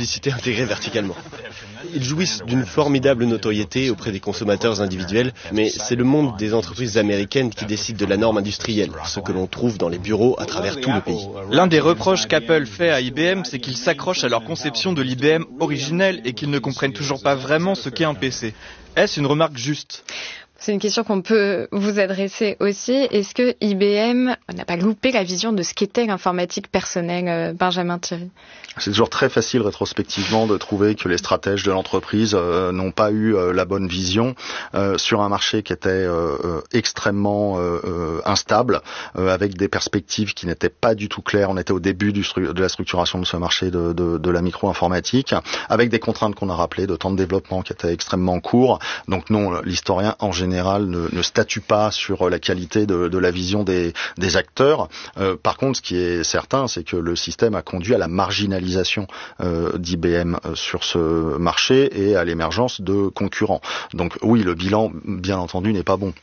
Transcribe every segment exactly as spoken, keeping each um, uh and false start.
publicité intégrée verticalement. Ils jouissent d'une formidable notoriété auprès des consommateurs individuels, mais c'est le monde des entreprises américaines qui décide de la norme industrielle, ce que l'on trouve dans les bureaux à travers tout le pays. L'un des reproches qu'Apple fait à I B M, c'est qu'ils s'accrochent à leur conception de l'I B M originelle et qu'ils ne comprennent toujours pas vraiment ce qu'est un P C. Est-ce une remarque juste ? C'est une question qu'on peut vous adresser aussi. Est-ce que I B M n'a pas loupé la vision de ce qu'était l'informatique personnelle, Benjamin Thierry ? C'est toujours très facile rétrospectivement de trouver que les stratèges de l'entreprise euh, n'ont pas eu euh, la bonne vision euh, sur un marché qui était euh, euh, extrêmement euh, instable, euh, avec des perspectives qui n'étaient pas du tout claires. On était au début du stru- de la structuration de ce marché de, de, de la micro-informatique, avec des contraintes qu'on a rappelées, de temps de développement qui étaient extrêmement courts. Donc non, l'historien en général ne, ne statue pas sur la qualité de, de la vision des, des acteurs. Euh, par contre, ce qui est certain, c'est que le système a conduit à la marginalisation Euh, d'I B M euh, sur ce marché et à l'émergence de concurrents. Donc oui, le bilan, bien entendu, n'est pas bon.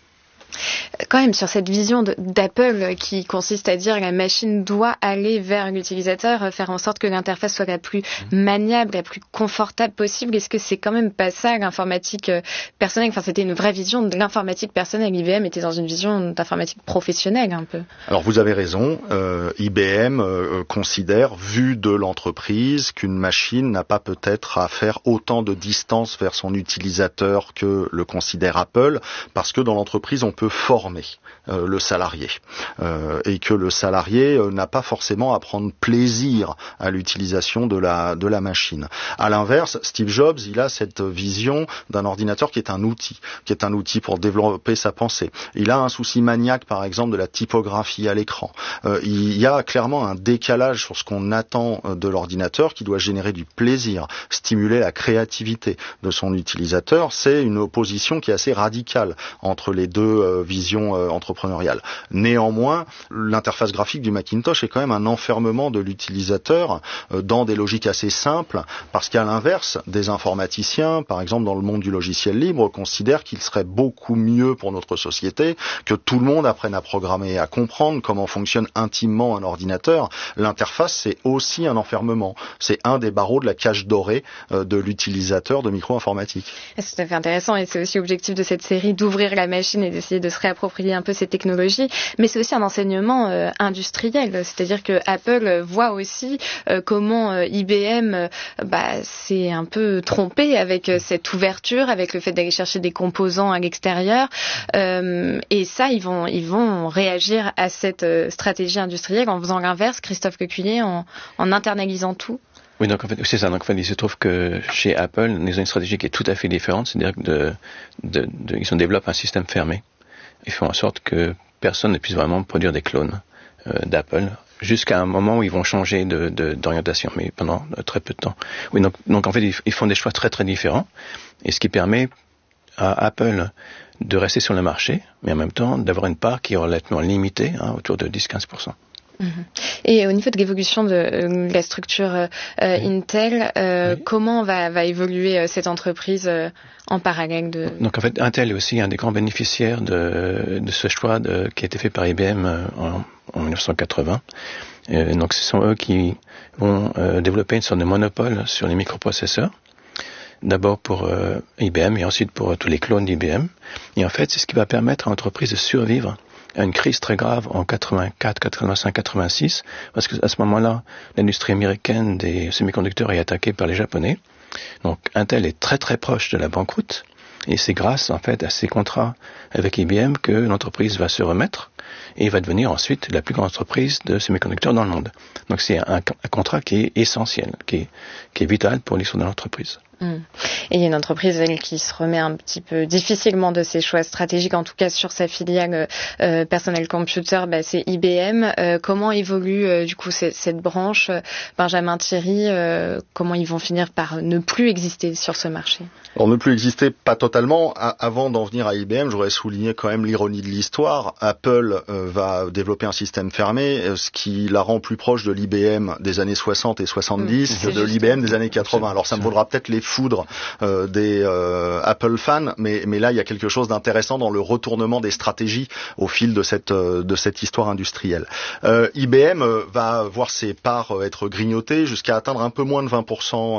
Quand même, sur cette vision de, d'Apple qui consiste à dire que la machine doit aller vers l'utilisateur, faire en sorte que l'interface soit la plus maniable, la plus confortable possible, est-ce que c'est quand même pas ça l'informatique personnelle ? Enfin, c'était une vraie vision de l'informatique personnelle. I B M était dans une vision d'informatique professionnelle un peu. Alors vous avez raison, euh, I B M euh, considère, vu de l'entreprise, qu'une machine n'a pas peut-être à faire autant de distance vers son utilisateur que le considère Apple, parce que dans l'entreprise, on peut former euh, le salarié euh, et que le salarié euh, n'a pas forcément à prendre plaisir à l'utilisation de la de la machine. À l'inverse, Steve Jobs, il a cette vision d'un ordinateur qui est un outil, qui est un outil pour développer sa pensée. Il a un souci maniaque, par exemple, de la typographie à l'écran. Euh, il y a clairement un décalage sur ce qu'on attend de l'ordinateur qui doit générer du plaisir, stimuler la créativité de son utilisateur. C'est une opposition qui est assez radicale entre les deux euh, vision euh, entrepreneuriale. Néanmoins, l'interface graphique du Macintosh est quand même un enfermement de l'utilisateur euh, dans des logiques assez simples, parce qu'à l'inverse, des informaticiens, par exemple dans le monde du logiciel libre, considèrent qu'il serait beaucoup mieux pour notre société que tout le monde apprenne à programmer et à comprendre comment fonctionne intimement un ordinateur. L'interface, c'est aussi un enfermement. C'est un des barreaux de la cage dorée euh, de l'utilisateur de micro-informatique. C'est tout à fait intéressant et c'est aussi l'objectif de cette série d'ouvrir la machine et d'essayer de se réapproprier un peu ces technologies, mais c'est aussi un enseignement euh, industriel, c'est-à-dire que Apple voit aussi euh, comment euh, I B M euh, bah, s'est un peu trompé avec euh, cette ouverture, avec le fait d'aller chercher des composants à l'extérieur, euh, et ça, ils vont, ils vont réagir à cette euh, stratégie industrielle en faisant l'inverse, Christophe Lecuyer, en, en internalisant tout. Oui, donc en fait, c'est ça. Donc en fait, il se trouve que chez Apple, ils ont une stratégie qui est tout à fait différente, c'est-à-dire que de, de, de, ils développent un système fermé. Ils font en sorte que personne ne puisse vraiment produire des clones euh, d'Apple jusqu'à un moment où ils vont changer de, de, d'orientation, mais pendant euh, très peu de temps. Oui, donc, donc en fait, ils, ils font des choix très très différents, et ce qui permet à Apple de rester sur le marché, mais en même temps d'avoir une part qui est relativement limitée, hein, autour de dix à quinze pour cent. Et au niveau de l'évolution de euh, la structure euh, oui. Intel, euh, oui. comment va, va évoluer euh, cette entreprise euh, en parallèle de... Donc en fait, Intel est aussi un des grands bénéficiaires de, de ce choix de, qui a été fait par I B M en, en dix-neuf cent quatre-vingts. Euh, donc ce sont eux qui vont euh, développer une sorte de monopole sur les microprocesseurs. D'abord pour euh, I B M et ensuite pour euh, tous les clones d'I B M. Et en fait, c'est ce qui va permettre à l'entreprise de survivre à une crise très grave en quatre-vingt-quatre, quatre-vingt-cinq, quatre-vingt-six, parce qu'à ce moment-là, l'industrie américaine des semi-conducteurs est attaquée par les Japonais. Donc Intel est très très proche de la banqueroute, et c'est grâce en fait à ces contrats avec I B M que l'entreprise va se remettre et va devenir ensuite la plus grande entreprise de semi-conducteurs dans le monde. Donc c'est un, un contrat qui est essentiel, qui est, qui est vital pour l'histoire de l'entreprise. Mmh. Et il y a une entreprise, elle, qui se remet un petit peu difficilement de ses choix stratégiques, en tout cas sur sa filiale euh, Personal Computer, bah, c'est I B M. Euh, comment évolue euh, du coup cette, cette branche, Benjamin Thierry, euh, comment ils vont finir par ne plus exister sur ce marché? Alors ne plus exister, pas totalement. A- avant d'en venir à I B M, j'aurais souligné quand même l'ironie de l'histoire. Apple euh, va développer un système fermé, euh, ce qui la rend plus proche de l'I B M des années soixante et soixante-dix mmh, que de l'I B M des années quatre-vingts. Alors ça me vaudra peut-être les foudre euh, des euh, Apple fans, mais, mais là il y a quelque chose d'intéressant dans le retournement des stratégies au fil de cette, euh, de cette histoire industrielle. Euh, I B M euh, va voir ses parts euh, être grignotées jusqu'à atteindre un peu moins de vingt pour cent